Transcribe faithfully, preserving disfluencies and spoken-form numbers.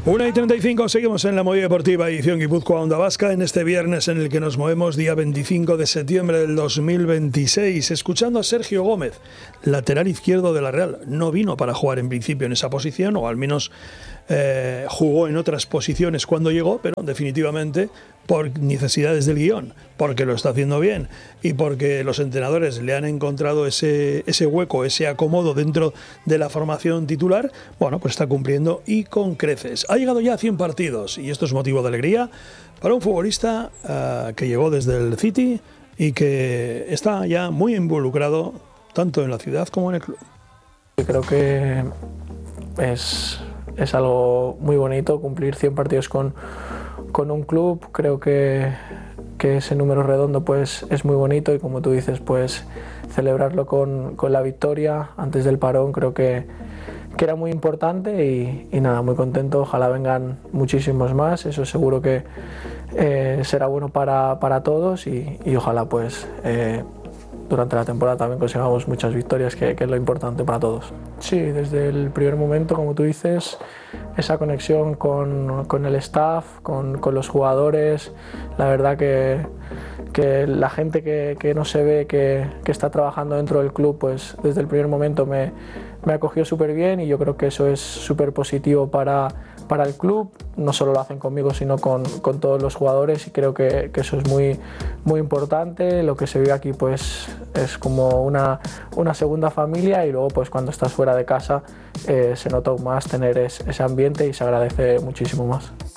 una y treinta y cinco, seguimos en la movida deportiva edición Guipúzcoa Onda Vasca en este viernes en el que nos movemos día veinticinco de septiembre del dos mil veintiséis, escuchando a Sergio Gómez, lateral izquierdo de la Real. No vino para jugar en principio en esa posición, o al menos eh, jugó en otras posiciones cuando llegó, pero definitivamente por necesidades del guión, porque lo está haciendo bien y porque los entrenadores le han encontrado ese, ese hueco, ese acomodo dentro de la formación titular, bueno, pues está cumpliendo y con creces. Ha llegado ya a cien partidos y esto es motivo de alegría para un futbolista uh, que llegó desde el City y que está ya muy involucrado tanto en la ciudad como en el club. Creo que es, es algo muy bonito cumplir cien partidos con, con un club. Creo que, que ese número redondo pues, es muy bonito y, como tú dices, pues celebrarlo con, con la victoria antes del parón creo que, que era muy importante y, y nada, muy contento. Ojalá vengan muchísimos más, eso seguro que eh, será bueno para, para todos y, y ojalá pues eh, durante la temporada también consigamos muchas victorias, que, que es lo importante para todos. Sí, desde el primer momento, como tú dices, esa conexión con, con el staff, con, con los jugadores, la verdad que, que la gente que, que no se ve, que, que está trabajando dentro del club, pues desde el primer momento me, me acogió súper bien y yo creo que eso es súper positivo para, para el club. No solo lo hacen conmigo, sino con, con todos los jugadores y creo que, que eso es muy, muy importante. Lo que se vive aquí pues es como una, una segunda familia y luego pues cuando estás fuera de casa eh, se nota aún más tener es, ese ambiente y se agradece muchísimo más.